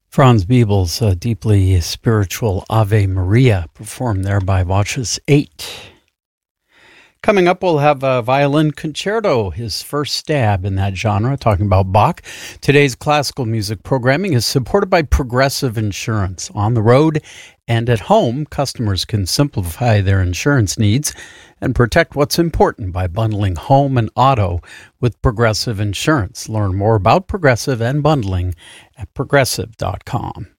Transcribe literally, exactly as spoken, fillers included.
Franz Biebel's uh, deeply spiritual Ave Maria, performed there by Watches eight. Coming up, we'll have a violin concerto, his first stab in that genre, talking about Bach. Today's classical music programming is supported by Progressive Insurance. On the road and at home, customers can simplify their insurance needs and protect what's important by bundling home and auto with Progressive Insurance. Learn more about Progressive and bundling at progressive dot com.